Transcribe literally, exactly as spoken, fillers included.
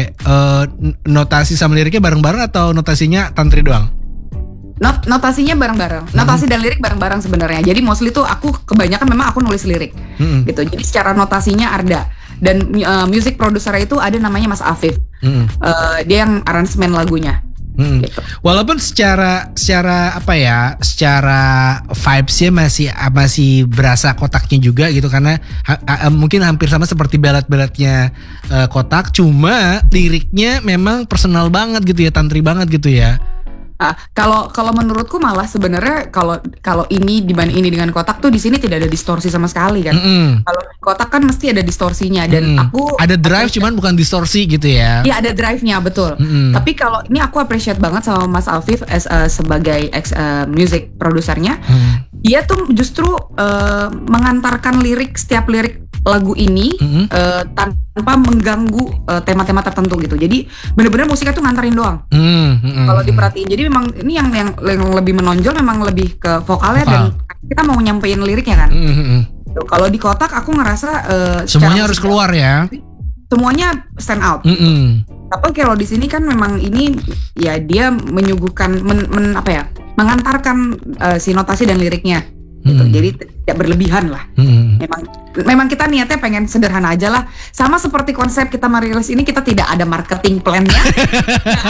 uh, notasi sama liriknya bareng-bareng atau notasinya Tantri doang? Not, notasinya bareng-bareng, notasi hmm. dan lirik bareng-bareng sebenarnya. Jadi mostly tuh aku kebanyakan memang aku nulis lirik, hmm. gitu. Jadi secara notasinya Arda dan uh, music produsernya itu ada namanya Mas Afif. Hmm. Uh, dia yang aransemen lagunya. Hmm. Gitu. Walaupun secara secara apa ya, secara vibesnya masih masih berasa kotaknya juga gitu karena ha, ha, mungkin hampir sama seperti ballad-balladnya uh, kotak, cuma liriknya memang personal banget gitu ya, Tantri banget gitu ya. Ah, kalau kalau menurutku malah sebenarnya kalau kalau ini dibanding ini dengan kotak tuh di sini tidak ada distorsi sama sekali kan. Mm-hmm. Kalau kotak kan mesti ada distorsinya dan mm-hmm. aku ada drive aku, cuman bukan distorsi gitu ya. Iya ada drive-nya betul. Mm-hmm. Tapi kalau ini aku appreciate banget sama Mas Afif as uh, sebagai ex uh, music produsernya. Mm-hmm. Dia tuh justru uh, mengantarkan lirik setiap lirik lagu ini mm-hmm. uh, tanpa mengganggu uh, tema-tema tertentu gitu. Jadi benar-benar musiknya tuh nganterin doang. Mm-hmm. Kalau diperhatiin. Jadi memang ini yang, yang yang lebih menonjol memang lebih ke vokalnya Vokal. Dan kita mau nyampein liriknya kan. Mm-hmm. Kalau di kotak aku ngerasa uh, semuanya harus keluar ya. Semuanya stand out. Mm-hmm. Tapi kalau di sini kan memang ini ya dia menyuguhkan men, men, apa ya? mengantarkan uh, si notasi dan liriknya. Gitu. Hmm. Jadi tidak berlebihan lah. Hmm. Memang memang kita niatnya pengen sederhana aja lah. Sama seperti konsep kita merilis ini kita tidak ada marketing plan-nya.